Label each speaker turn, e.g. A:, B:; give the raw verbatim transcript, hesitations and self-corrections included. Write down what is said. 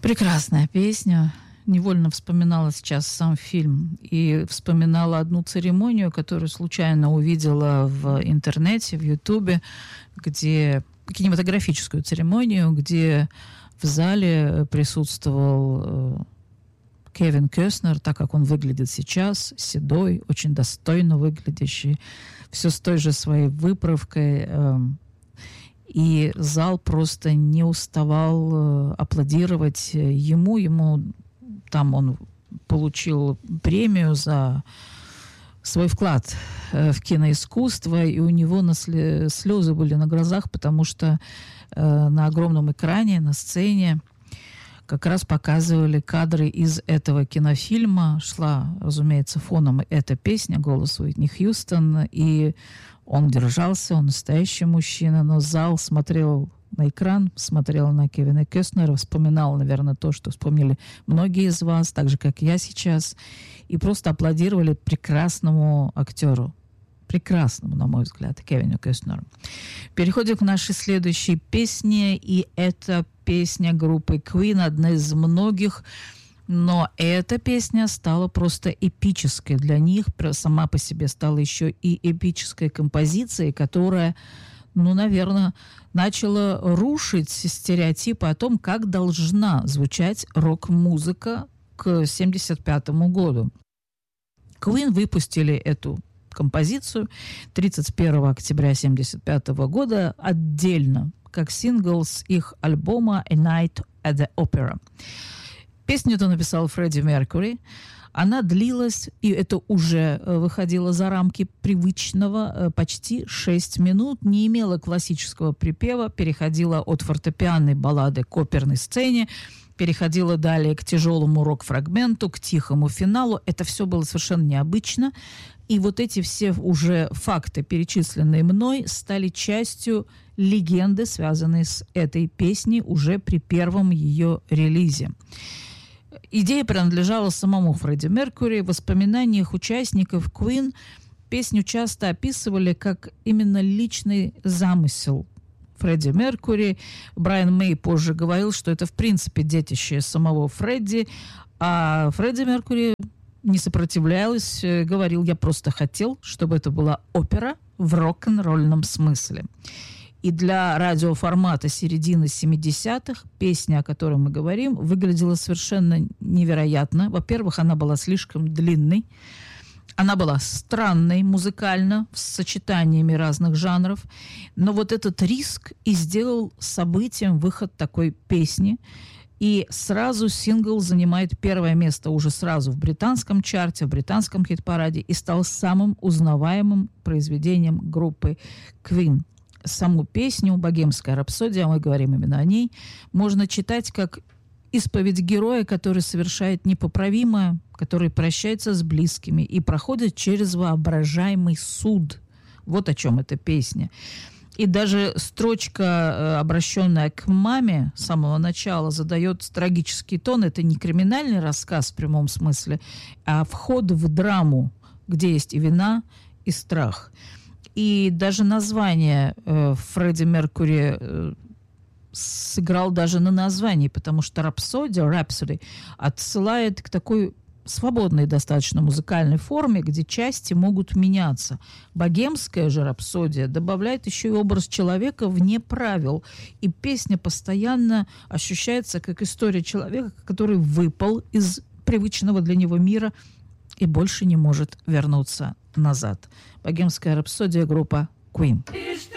A: Прекрасная песня. Невольно вспоминала сейчас сам фильм и вспоминала одну церемонию, которую случайно увидела в интернете, в Ютубе, где кинематографическую церемонию, где в зале присутствовал Кевин Костнер, так как он выглядит сейчас, седой, очень достойно выглядящий, все с той же своей выправкой. И зал просто не уставал аплодировать ему. Ему там он получил премию за свой вклад в киноискусство, и у него слезы были на глазах, потому что на огромном экране, на сцене как раз показывали кадры из этого кинофильма. Шла, разумеется, фоном эта песня, голос Уитни Хьюстон, и он держался, он настоящий мужчина, но зал смотрел на экран, смотрел на Кевина Костнера, вспоминал, наверное, то, что вспомнили многие из вас, так же, как я сейчас, и просто аплодировали прекрасному актеру. Прекрасному, на мой взгляд, Кевину Костнеру. Переходим к нашей следующей песне, и это песня группы Queen, одна из многих, но эта песня стала просто эпической для них, сама по себе стала еще и эпической композицией, которая, ну, наверное, начала рушить стереотипы о том, как должна звучать рок-музыка к семьдесят пятому году. Queen выпустили эту композицию тридцать первого октября семьдесят пятого года отдельно, как сингл с их альбома «A Night at the Opera». Песню эту написал Фредди Меркьюри. Она длилась, и это уже выходило за рамки привычного, почти шесть минут, не имела классического припева, переходила от фортепианной баллады к оперной сцене, переходила далее к тяжелому рок-фрагменту, к тихому финалу. Это все было совершенно необычно. И вот эти все уже факты, перечисленные мной, стали частью легенды, связанной с этой песней уже при первом ее релизе. Идея принадлежала самому Фредди Меркьюри. В воспоминаниях участников Queen песню часто описывали как именно личный замысел Фредди Меркьюри. Брайан Мэй позже говорил, что это в принципе детище самого Фредди, а Фредди Меркьюри не сопротивлялся, говорил: я просто хотел, чтобы это была опера в рок-н-ролльном смысле. И для радиоформата середины семидесятых песня, о которой мы говорим, выглядела совершенно невероятно. Во-первых, она была слишком длинной. Она была странной музыкально, с сочетаниями разных жанров. Но вот этот риск и сделал событием выход такой песни. И сразу сингл занимает первое место уже сразу в британском чарте, в британском хит-параде, и стал самым узнаваемым произведением группы Queen. Саму песню «Богемская рапсодия», мы говорим именно о ней, можно читать как исповедь героя, который совершает непоправимое, который прощается с близкими и проходит через воображаемый суд. Вот о чем эта песня. И даже строчка, обращенная к маме с самого начала, задает трагический тон. Это не криминальный рассказ в прямом смысле, а вход в драму, где есть и вина, и страх. И даже название э, Фредди Меркьюри э, сыграл даже на названии, потому что рапсодия, Rhapsody, отсылает к такой свободной достаточно музыкальной форме, где части могут меняться. Богемская же рапсодия добавляет еще и образ человека вне правил. И песня постоянно ощущается как история человека, который выпал из привычного для него мира и больше не может вернуться назад. Богемская рапсодия, группа Queen.